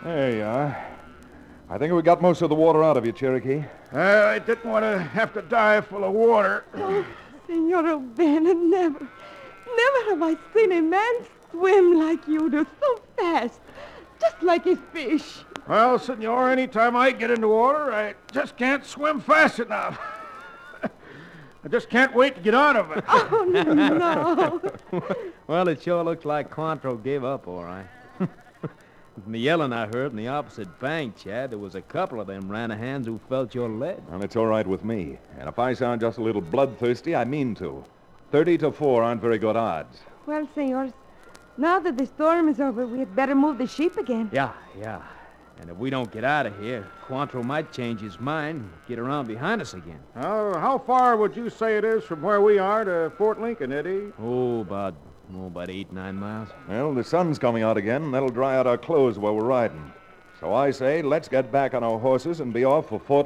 There you are. I think we got most of the water out of you, Cherokee. I didn't want to have to die full of water. Oh, Senor O'Bannon, never have I seen a man swim like you do, so fast, just like a fish. Well, senor, anytime I get into water, I just can't swim fast enough. I just can't wait to get out of it. Oh, no. Well, it sure looks like Contro gave up, all right. From the yelling I heard in the opposite bank, Chad, there was a couple of them Ranahans who felt your lead. And it's all right with me. And if I sound just a little bloodthirsty, I mean to. 30-4 aren't very good odds. Well, senors, now that the storm is over, we had better move the sheep again. Yeah. And if we don't get out of here, Contro might change his mind and get around behind us again. How far would you say it is from where we are to Fort Lincoln, Eddie? About 8-9 miles. Well, the sun's coming out again, and that'll dry out our clothes while we're riding. So I say, let's get back on our horses and be off for Fort